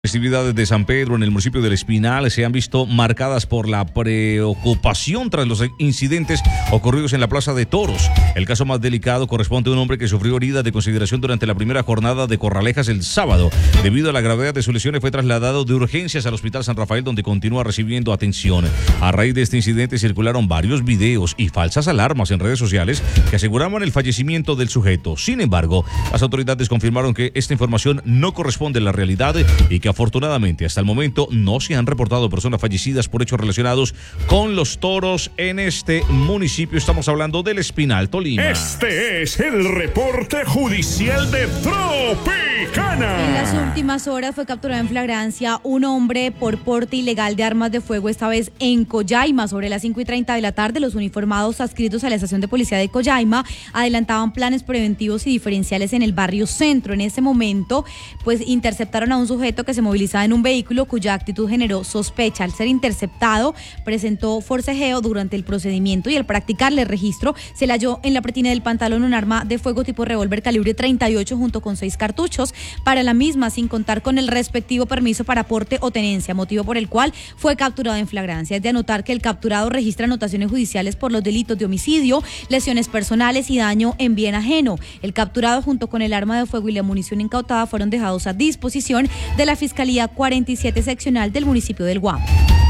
Festividades de San Pedro en el municipio del Espinal se han visto marcadas por la preocupación tras los incidentes ocurridos en la Plaza de Toros. El caso más delicado corresponde a un hombre que sufrió heridas de consideración durante la primera jornada de Corralejas el sábado. Debido a la gravedad de sus lesiones fue trasladado de urgencias al Hospital San Rafael, donde continúa recibiendo atención. A raíz de este incidente circularon varios videos y falsas alarmas en redes sociales que aseguraban el fallecimiento del sujeto. Sin embargo, las autoridades confirmaron que esta información no corresponde a la realidad y que afortunadamente hasta el momento no se han reportado personas fallecidas por hechos relacionados con los toros en este municipio. Estamos hablando del Espinal, Tolima. Este es el reporte judicial de Tropicana. En las últimas horas fue capturado en flagrancia un hombre por porte ilegal de armas de fuego, esta vez en Collaima. Sobre las 5:30 de la tarde, los uniformados adscritos a la estación de policía de Collaima adelantaban planes preventivos y diferenciales en el barrio Centro. En ese momento, pues interceptaron a un sujeto que se movilizaba en un vehículo cuya actitud generó sospecha. Al ser interceptado, presentó forcejeo durante el procedimiento y al practicarle el registro, se le halló en la pretina del pantalón un arma de fuego tipo revólver calibre 38 junto con 6 cartuchos para la misma, sin contar con el respectivo permiso para porte o tenencia, motivo por el cual fue capturado en flagrancia. Es de anotar que el capturado registra anotaciones judiciales por los delitos de homicidio, lesiones personales y daño en bien ajeno. El capturado junto con el arma de fuego y la munición incautada fueron dejados a disposición de la Fiscalía 47 seccional del municipio del Guamo.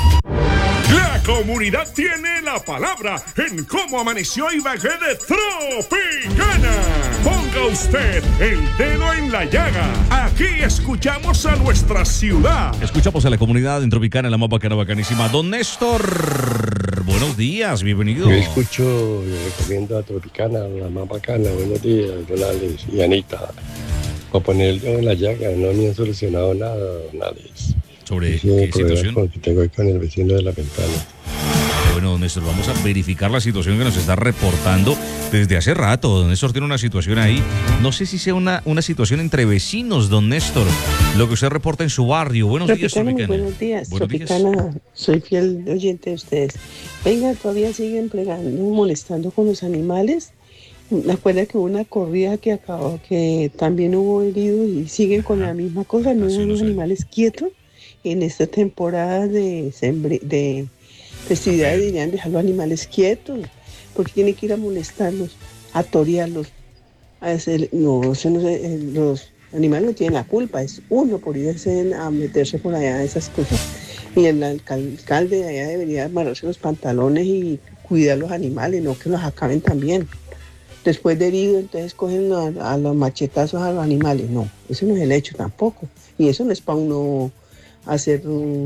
La comunidad tiene la palabra en cómo amaneció Ibagué de Tropicana. Ponga usted el dedo en la llaga. Aquí escuchamos a nuestra ciudad. Escuchamos a la comunidad en Tropicana, la más bacana, bacanísima. Don Néstor, buenos días, bienvenido. Yo escucho y recomiendo a Tropicana, la más bacana. Buenos días, don Alex y Anita. Para poner el dedo en la llaga, no me han solucionado nada, don Alex. ¿Sobre qué situación? Que tengo ahí con el vecino de la ventana. Bueno, don Néstor, vamos a verificar la situación que nos está reportando desde hace rato. Don Néstor tiene una situación ahí. No sé si sea una situación entre vecinos, don Néstor. Lo que usted reporta en su barrio. Buenos días, Tropicana. Buenos días, Tropicana. Soy fiel oyente de ustedes. Venga, todavía siguen molestando con los animales. Me acuerdo que hubo una corrida que acabó, que también hubo heridos y siguen con la misma cosa. No dejan los animales quietos. En esta temporada de festividades deberían dejar los animales quietos, porque tienen que ir a molestarlos, a torearlos. Los animales no tienen la culpa, es uno por irse a meterse por allá a esas cosas. Y el alcalde de allá debería amarrarse los pantalones y cuidar los animales, no que los acaben también. Después de herido, entonces cogen a los machetazos a los animales. No, eso no es el hecho tampoco. Y eso no es para uno hacer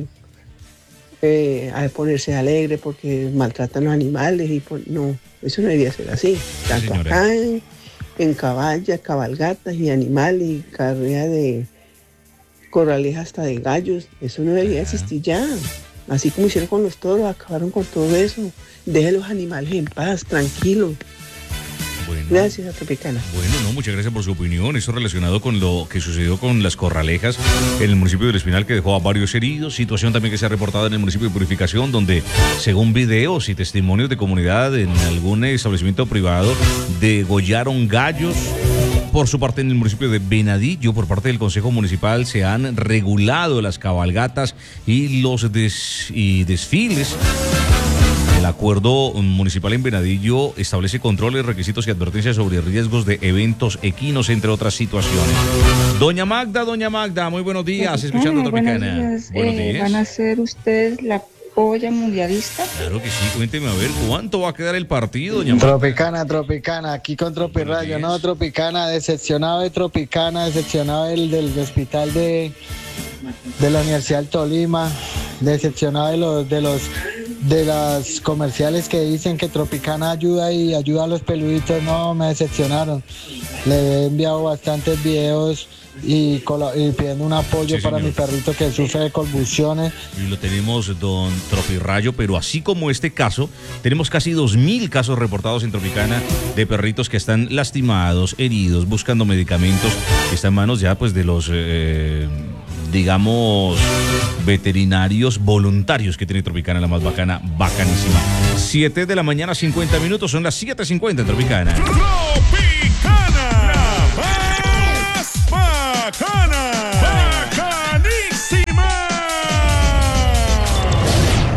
a ponerse alegre porque maltratan los animales no, eso no debería ser así. Tanto acá en caballas, cabalgatas y animales y carrera de corralejas hasta de gallos, eso no debería existir ya. Así como hicieron con los toros, acabaron con todo eso. Dejen los animales en paz, tranquilos. Bueno, gracias, a Tropicana. Bueno, muchas gracias por su opinión. Eso relacionado con lo que sucedió con las corralejas en el municipio del Espinal, que dejó a varios heridos. Situación también que se ha reportado en el municipio de Purificación, donde según videos y testimonios de comunidad en algún establecimiento privado degollaron gallos. Por su parte, en el municipio de Venadillo, por parte del Consejo Municipal, se han regulado las cabalgatas y los desfiles. El acuerdo municipal en Venadillo establece controles, requisitos y advertencias sobre riesgos de eventos equinos, entre otras situaciones. Doña Magda, muy buenos días, escuchando Tropicana. Buenos días. ¿Van a ser ustedes la polla mundialista? Claro que sí, cuénteme a ver, ¿cuánto va a quedar el partido, doña Magda? Tropicana, aquí con Tropirayo, no, Tropicana, decepcionado de Tropicana, decepcionado del hospital de la Universidad del Tolima, decepcionado de las comerciales que dicen que Tropicana ayuda y ayuda a los peluditos. No, me decepcionaron. Le he enviado bastantes videos y pidiendo un apoyo para mi perrito que sufre de convulsiones. Y lo tenemos, don Tropirayo, pero así como este caso, tenemos casi 2,000 casos reportados en Tropicana de perritos que están lastimados, heridos, buscando medicamentos, que están en manos ya pues de los digamos, veterinarios voluntarios que tiene Tropicana, la más bacana, bacanísima. 7 de la mañana, 50 minutos, son las 7:50 en Tropicana. Tropicana, la más bacana, bacanísima.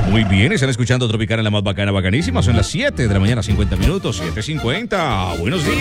Muy bien, están escuchando Tropicana, la más bacana, bacanísima. Son las 7 de la mañana, 50 minutos, 7:50. Buenos días.